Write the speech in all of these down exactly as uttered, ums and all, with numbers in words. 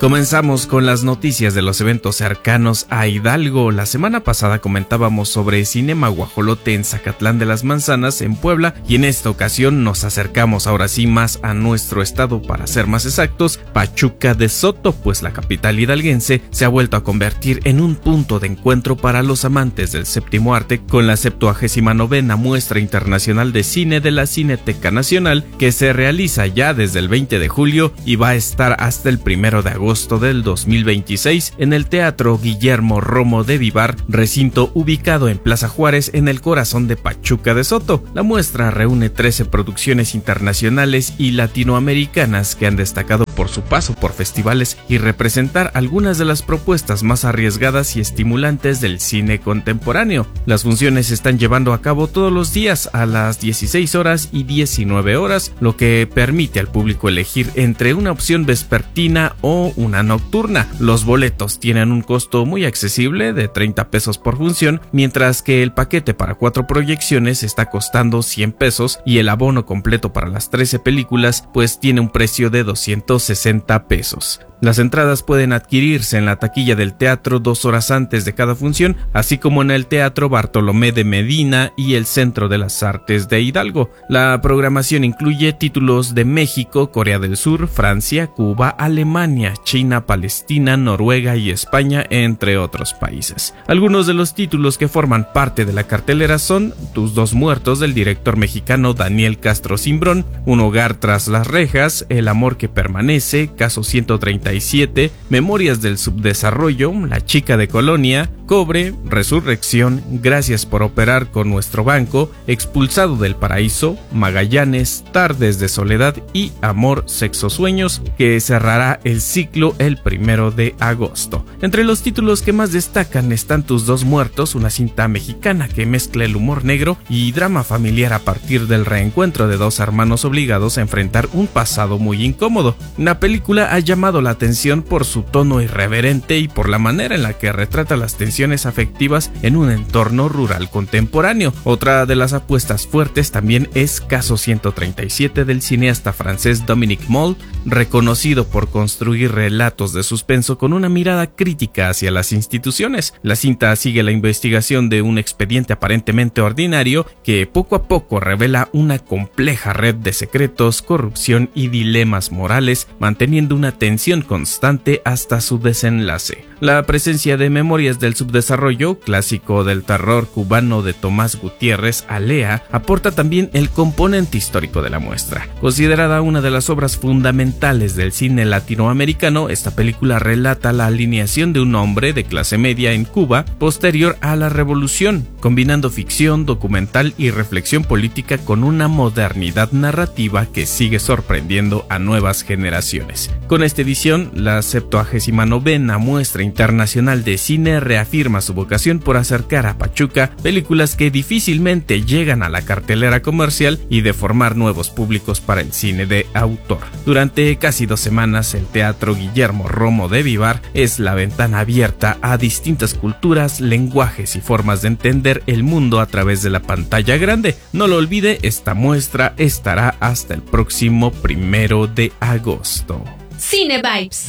Comenzamos con las noticias de los eventos cercanos a Hidalgo. La semana pasada comentábamos sobre Cinema Guajolote en Zacatlán de las Manzanas, en Puebla, y en esta ocasión nos acercamos ahora sí más a nuestro estado, para ser más exactos, Pachuca de Soto, pues la capital hidalguense se ha vuelto a convertir en un punto de encuentro para los amantes del séptimo arte, con la septuagésima novena Muestra Internacional de Cine de la Cineteca Nacional, que se realiza ya desde el veinte de julio y va a estar hasta el primero de agosto del dos mil veintiséis en el Teatro Guillermo Romo de Vivar, recinto ubicado en Plaza Juárez, en el corazón de Pachuca de Soto. La muestra reúne trece producciones internacionales y latinoamericanas que han destacado por su paso por festivales y representar algunas de las propuestas más arriesgadas y estimulantes del cine contemporáneo. Las funciones se están llevando a cabo todos los días a las dieciséis horas y diecinueve horas, lo que permite al público elegir entre una opción vespertina o una nocturna. Los boletos tienen un costo muy accesible de treinta pesos por función, mientras que el paquete para cuatro proyecciones está costando cien pesos y el abono completo para las trece películas pues tiene un precio de doscientos sesenta pesos. Las entradas pueden adquirirse en la taquilla del teatro dos horas antes de cada función, así como en el Teatro Bartolomé de Medina y el Centro de las Artes de Hidalgo. La programación incluye títulos de México, Corea del Sur, Francia, Cuba, Alemania, China, Palestina, Noruega y España, entre otros países. Algunos de los títulos que forman parte de la cartelera son Tus dos muertos, del director mexicano Daniel Castro Cimbrón, Un hogar tras las rejas, El amor que permanece, Caso ciento treinta y siete, Memorias del subdesarrollo, La chica de Colonia, Cobre, Resurrección, Gracias por operar con nuestro banco, Expulsado del paraíso, Magallanes, Tardes de soledad y Amor, sexo, sueños, que cerrará el ciclo el primero de agosto. Entre los títulos que más destacan están Tus dos muertos, una cinta mexicana que mezcla el humor negro y drama familiar a partir del reencuentro de dos hermanos obligados a enfrentar un pasado muy incómodo. La película ha llamado la atención por su tono irreverente y por la manera en la que retrata las tensiones afectivas en un entorno rural contemporáneo. Otra de las apuestas fuertes también es Caso ciento treinta y siete, del cineasta francés Dominique Moll, reconocido por construir relatos de suspenso con una mirada crítica hacia las instituciones. La cinta sigue la investigación de un expediente aparentemente ordinario que poco a poco revela una compleja red de secretos, corrupción y dilemas morales, manteniendo una tensión constante hasta su desenlace. La presencia de Memorias del subdesarrollo, clásico del terror cubano de Tomás Gutiérrez Alea, aporta también el componente histórico de la muestra. Considerada una de las obras fundamentales del cine latinoamericano, esta película relata la alineación de un hombre de clase media en Cuba posterior a la revolución, combinando ficción, documental y reflexión política con una modernidad narrativa que sigue sorprendiendo a nuevas generaciones. Con esta edición, la septuagésima novena Muestra Internacional de Cine reafirma su vocación por acercar a Pachuca películas que difícilmente llegan a la cartelera comercial y de formar nuevos públicos para el cine de autor. Durante casi dos semanas, el Teatro Guillermo Romo de Vivar es la ventana abierta a distintas culturas, lenguajes y formas de entender el mundo a través de la pantalla grande. No lo olvide, esta muestra estará hasta el próximo primero de agosto. Cine Vibes.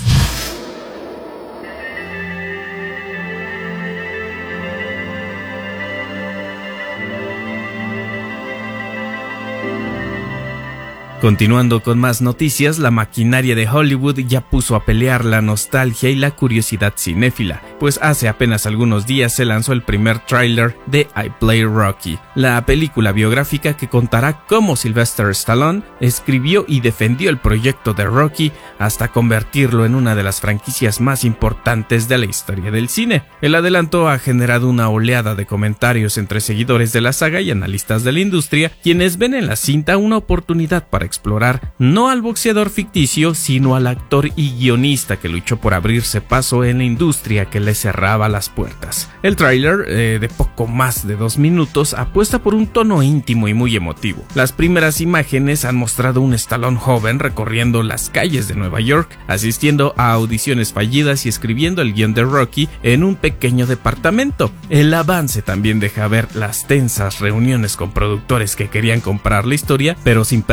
Continuando con más noticias, la maquinaria de Hollywood ya puso a pelear la nostalgia y la curiosidad cinéfila, pues hace apenas algunos días se lanzó el primer tráiler de I Play Rocky, la película biográfica que contará cómo Sylvester Stallone escribió y defendió el proyecto de Rocky hasta convertirlo en una de las franquicias más importantes de la historia del cine. El adelanto ha generado una oleada de comentarios entre seguidores de la saga y analistas de la industria, quienes ven en la cinta una oportunidad para explorar no al boxeador ficticio, sino al actor y guionista que luchó por abrirse paso en la industria que le cerraba las puertas. El tráiler, eh, de poco más de dos minutos, apuesta por un tono íntimo y muy emotivo. Las primeras imágenes han mostrado un Stallone joven recorriendo las calles de Nueva York, asistiendo a audiciones fallidas y escribiendo el guión de Rocky en un pequeño departamento. El avance también deja ver las tensas reuniones con productores que querían comprar la historia, pero sin permitir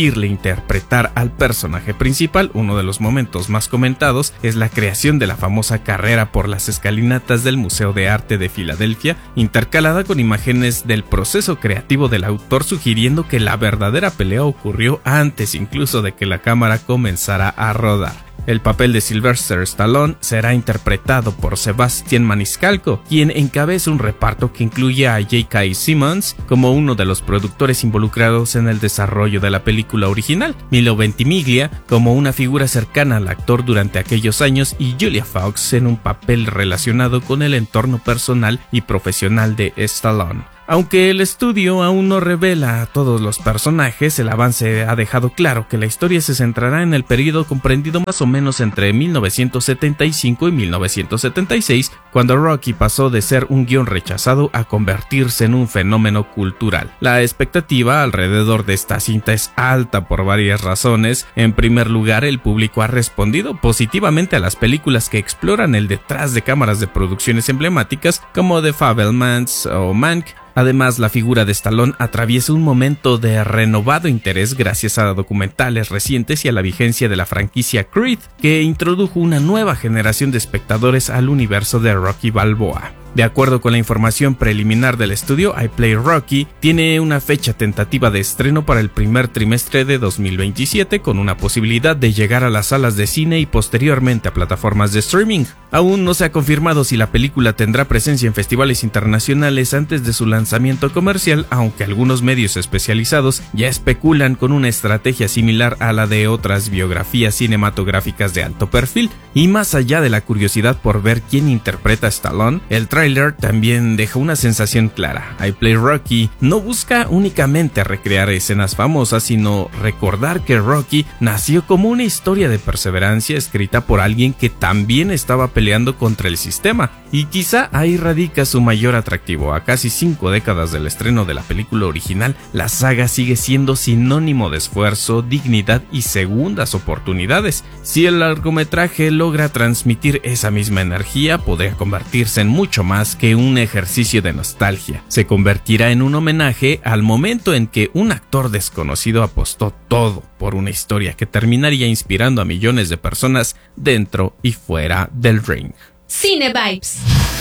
elegirle interpretar al personaje principal. Uno de los momentos más comentados es la creación de la famosa carrera por las escalinatas del Museo de Arte de Filadelfia, intercalada con imágenes del proceso creativo del autor, sugiriendo que la verdadera pelea ocurrió antes incluso de que la cámara comenzara a rodar. El papel de Sylvester Stallone será interpretado por Sebastián Maniscalco, quien encabeza un reparto que incluye a J K. Simmons como uno de los productores involucrados en el desarrollo de la película original, Milo Ventimiglia como una figura cercana al actor durante aquellos años y Julia Fox en un papel relacionado con el entorno personal y profesional de Stallone. Aunque el estudio aún no revela a todos los personajes, el avance ha dejado claro que la historia se centrará en el periodo comprendido más o menos entre mil novecientos setenta y cinco y mil novecientos setenta y seis, cuando Rocky pasó de ser un guión rechazado a convertirse en un fenómeno cultural. La expectativa alrededor de esta cinta es alta por varias razones. En primer lugar, el público ha respondido positivamente a las películas que exploran el detrás de cámaras de producciones emblemáticas como The Fabelmans o Mank. Además, la figura de Stallone atraviesa un momento de renovado interés gracias a documentales recientes y a la vigencia de la franquicia Creed, que introdujo una nueva generación de espectadores al universo de Rocky Balboa. De acuerdo con la información preliminar del estudio, I Play Rocky tiene una fecha tentativa de estreno para el primer trimestre de dos mil veintisiete, con una posibilidad de llegar a las salas de cine y posteriormente a plataformas de streaming. Aún no se ha confirmado si la película tendrá presencia en festivales internacionales antes de su lanzamiento comercial, aunque algunos medios especializados ya especulan con una estrategia similar a la de otras biografías cinematográficas de alto perfil. Y más allá de la curiosidad por ver quién interpreta a Stallone, el trailer también deja una sensación clara. I Play Rocky no busca únicamente recrear escenas famosas, sino recordar que Rocky nació como una historia de perseverancia escrita por alguien que también estaba peleando contra el sistema. Y quizá ahí radica su mayor atractivo. A casi cinco décadas del estreno de la película original, la saga sigue siendo sinónimo de esfuerzo, dignidad y segundas oportunidades. Si el largometraje logra transmitir esa misma energía, podría convertirse en mucho más más que un ejercicio de nostalgia. Se convertirá en un homenaje al momento en que un actor desconocido apostó todo por una historia que terminaría inspirando a millones de personas dentro y fuera del ring. Cine Vibes.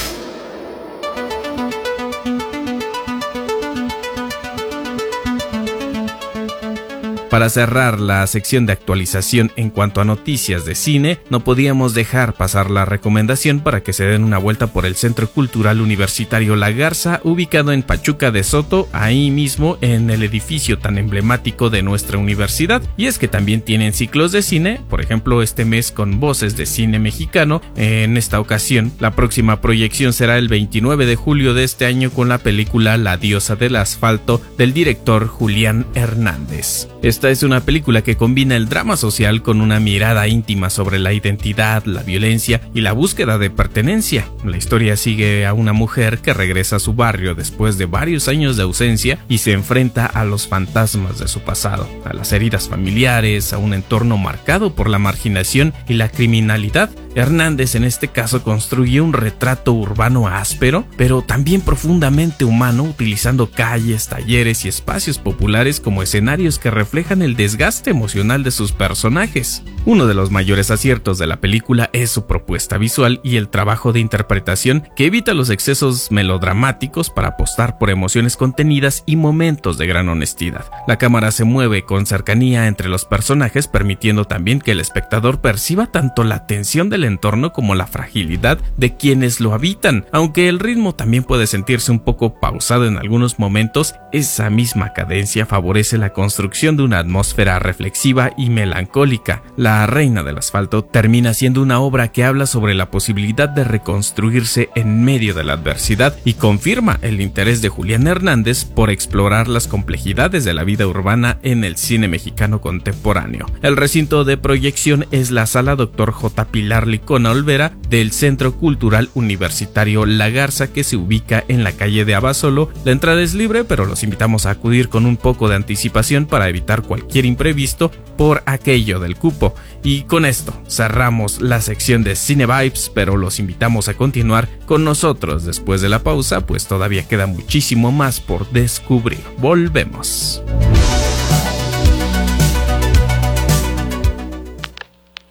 Para cerrar la sección de actualización en cuanto a noticias de cine, no podíamos dejar pasar la recomendación para que se den una vuelta por el Centro Cultural Universitario La Garza, ubicado en Pachuca de Soto, ahí mismo en el edificio tan emblemático de nuestra universidad. Y es que también tienen ciclos de cine, por ejemplo este mes con Voces de Cine Mexicano. En esta ocasión, la próxima proyección será el veintinueve de julio de este año con la película La Diosa del Asfalto del director Julián Hernández. Esta es una película que combina el drama social con una mirada íntima sobre la identidad, la violencia y la búsqueda de pertenencia. La historia sigue a una mujer que regresa a su barrio después de varios años de ausencia y se enfrenta a los fantasmas de su pasado, a las heridas familiares, a un entorno marcado por la marginación y la criminalidad. Hernández en este caso construye un retrato urbano áspero, pero también profundamente humano, utilizando calles, talleres y espacios populares como escenarios que reflejan el desgaste emocional de sus personajes. Uno de los mayores aciertos de la película es su propuesta visual y el trabajo de interpretación que evita los excesos melodramáticos para apostar por emociones contenidas y momentos de gran honestidad. La cámara se mueve con cercanía entre los personajes, permitiendo también que el espectador perciba tanto la tensión del entorno como la fragilidad de quienes lo habitan. Aunque el ritmo también puede sentirse un poco pausado en algunos momentos, esa misma cadencia favorece la construcción de una atmósfera reflexiva y melancólica. La Reina del Asfalto termina siendo una obra que habla sobre la posibilidad de reconstruirse en medio de la adversidad y confirma el interés de Julián Hernández por explorar las complejidades de la vida urbana en el cine mexicano contemporáneo. El recinto de proyección es la Sala Doctor J. Pilar Licona Olvera del Centro Cultural Universitario La Garza, que se ubica en la calle de Abasolo. La entrada es libre, pero los invitamos a acudir con un poco de anticipación para evitar cualquier imprevisto por aquello del cupo. Y con esto cerramos la sección de Cine Vibes, pero los invitamos a continuar con nosotros después de la pausa, pues todavía queda muchísimo más por descubrir. Volvemos.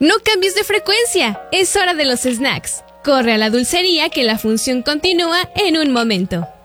No cambies de frecuencia, es hora de los snacks. Corre a la dulcería que la función continúa en un momento.